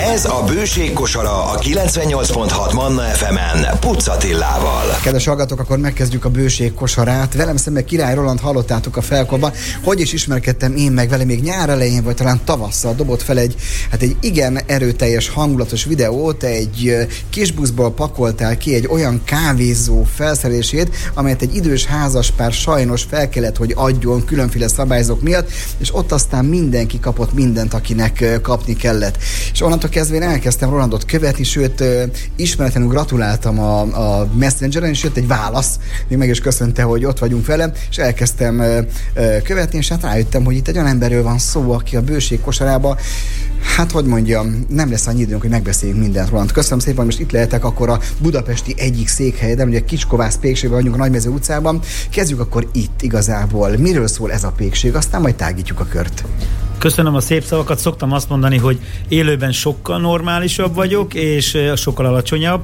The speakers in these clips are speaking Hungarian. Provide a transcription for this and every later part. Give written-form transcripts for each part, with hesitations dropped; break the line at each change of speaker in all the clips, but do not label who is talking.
Ez a Bőség kosara a 98.6 Manna FM-en Pucz Attilával.
Kedves hallgatók, akkor megkezdjük a Bőség kosarát. Velem szemben Király Roland, hallottátok a felkorban. Hogy is ismerkedtem én meg vele még nyár elején, vagy talán tavasszal dobott fel egy igen erőteljes, hangulatos videót, egy kis buszból pakoltál ki egy olyan kávézó felszerelését, amelyet egy idős házaspár sajnos fel kellett, hogy adjon különféle szabályzók miatt, és ott aztán mindenki kapott mindent, akinek kapni kellett. És onnantól kezdve én elkezdtem Rolandot követni, sőt, ismeretlenül gratuláltam a Messengeren, és jött egy válasz, még meg is köszönte, hogy ott vagyunk vele, és elkezdtem követni, és hát rájöttem, hogy itt egy olyan emberről van szó, aki a Bőség kosarában, hát hogy mondjam, nem lesz annyi időnk, hogy megbeszéljünk mindent, Roland. Köszönöm szépen, hogy most itt lehetek akkor a budapesti egyik székhelyeden, ugye Kicskovász pékségben vagyunk, a Nagymező utcában. Kezdjük akkor itt igazából. Miről szól ez a pékség, aztán majd tágítjuk a kört.
Köszönöm a szép szavakat. Szoktam azt mondani, hogy élőben sokkal normálisabb vagyok, és sokkal alacsonyabb.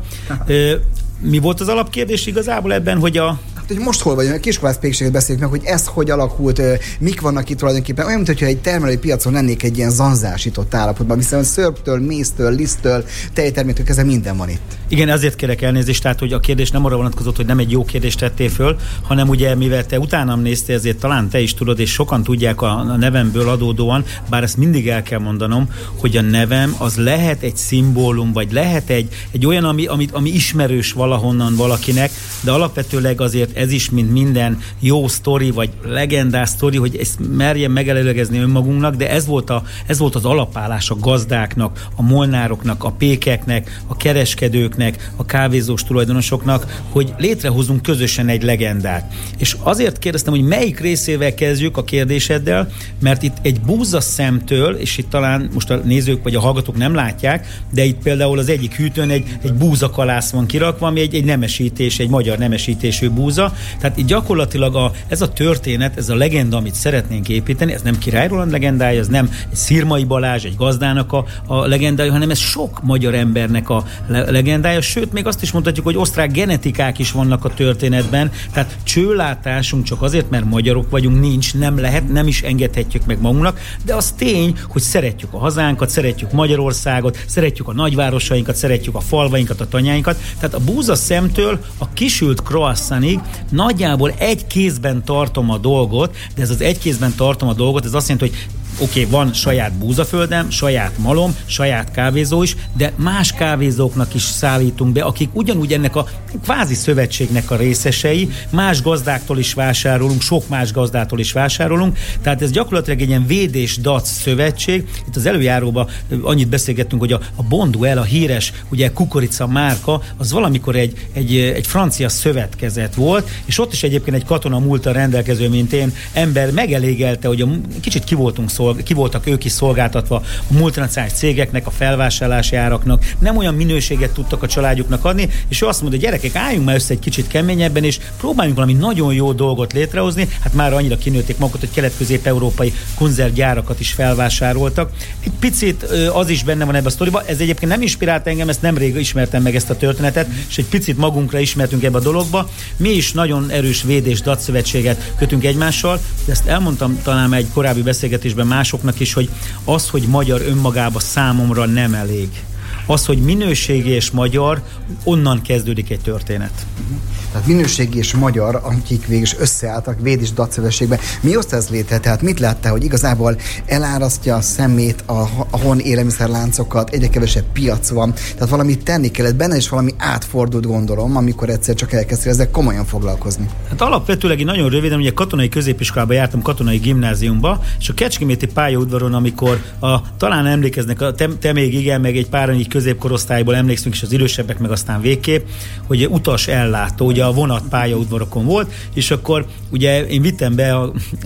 Mi volt az alapkérdés igazából ebben, hogy
hogy most hol vagyunk, a Kicskovász pékséget beszéljük meg, hogy ez hogy alakult, mik vannak itt tulajdonképpen. Olyan, mintha egy termelői piacon lennék egy ilyen zanzásított állapotban, viszont szörptől, méztől, liszttől, tejterméktől kezdve minden van itt. Igen, ezért kérek elnézést, tehát hogy a kérdés nem arra vonatkozott, hogy nem egy jó kérdést tettél föl, hanem ugye mivel te utánam néztél, ezért talán te is tudod, és sokan tudják a nevemből adódóan, bár ezt mindig el kell mondanom, hogy a nevem az lehet egy szimbólum, vagy lehet egy olyan, ami ismerős valahonnan valakinek, de alapvetőleg azért ez is, mint minden jó sztori, vagy legendás sztori, hogy ezt merjen megelőlegezni önmagunknak, de ez volt az alapállás a gazdáknak, a molnároknak, a pékeknek, a kereskedőknek, a kávézós tulajdonosoknak, hogy létrehozunk közösen egy legendát. És azért kérdeztem, hogy melyik részével kezdjük a kérdéseddel, mert itt egy búzaszemtől, és itt talán most a nézők vagy a hallgatók nem látják, de itt például az egyik hűtőn egy búzakalász van kirakva, ami egy nemesítés, egy magyar nemesítésű búza. Tehát itt gyakorlatilag ez a történet, ez a legenda, amit szeretnénk építeni, ez nem Király Roland legendája, ez nem egy Szirmai Balázs, egy gazdának a legendája, hanem ez sok magyar embernek a legendája, sőt, még azt is mondhatjuk, hogy osztrák genetikák is vannak a történetben, tehát csőlátásunk csak azért, mert magyarok vagyunk, nincs, nem lehet, nem is engedhetjük meg magunknak, de az tény, hogy szeretjük a hazánkat, szeretjük Magyarországot, szeretjük a nagyvárosainkat, szeretjük a falvainkat, a tanyáinkat, tehát a búzaszemtől a kisült croissantig nagyjából egy kézben tartom a dolgot, de ez az egy kézben tartom a dolgot, ez azt jelenti, hogy oké, van saját búzaföldem, saját malom, saját kávézó is, de más kávézóknak is szállítunk be, akik ugyanúgy ennek a kvázi szövetségnek a részesei, más gazdáktól is vásárolunk, sok más gazdától is vásárolunk, tehát ez gyakorlatilag egy ilyen védés-dac szövetség. Itt az előjáróban annyit beszélgettünk, hogy a Bonduelle, a híres ugye kukorica márka, az valamikor egy francia szövetkezet volt, és ott is egyébként egy katona múlttal rendelkező, mint én, ember megelégelte, hogy kicsit ki voltak ők is szolgáltatva a multinacionális cégeknek, a felvásárlási áraknak, nem olyan minőséget tudtak a családjuknak adni, és ő azt mondta, hogy gyerekek, álljunk már össze egy kicsit keményebben, és próbáljunk valami nagyon jó dolgot létrehozni. Hát már annyira kinőtték magukat, hogy kelet-közép-európai konzervgyárakat is felvásároltak. Egy picit az is benne van ebben a sztoriban. Ez egyébként nem inspirált engem, ezt nemrég ismertem meg ezt a történetet, és egy picit magunkra ismertünk ebbe a dologba. Mi is nagyon erős védés-dac szövetséget kötünk egymással, de ezt elmondtam talán egy korábbi beszélgetésben másoknak is, hogy az, hogy magyar önmagában számomra nem elég. Az, hogy minőségi és magyar, onnan kezdődik egy történet. Tehát minőségi és magyar, akik végül is összeálltak védés-dac szövetségbe. Mi hozta ez létre? Tehát mit láttál, hogy igazából elárasztja a szemét, a hon élelmiszerláncokat, egyre kevesebb piac van, tehát valamit tenni kellett benne, és valami átfordult, gondolom, amikor egyszer csak elkezdtél ezzel komolyan foglalkozni.
Hát alapvetőleg nagyon röviden, ugye katonai középiskolába jártam, katonai gimnáziumba, és a Kecskeméti pályaudvaron, amikor talán emlékeznek, te még igen, meg egy páran így középkorosztályból emlékszünk, és az idősebbek meg aztán végképp, hogy utas ellátó, ugye a vonat pályaudvarokon volt, és akkor ugye én vittem be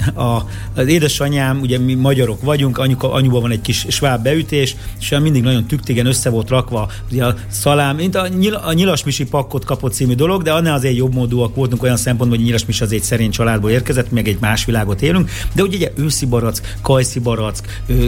az édesanyám, ugye mi magyarok vagyunk, anyuban van egy kis sváb beütés, és mindig nagyon tüktigen össze volt rakva ugye a szalám, mint a nyilasmisi pakkot kapott című dolog, de annál azért jobb módúak voltunk olyan szempontból, hogy nyilasmis az egy szerény családból érkezett, meg egy más világot élünk, de ugye őszi barack, kajszi barack,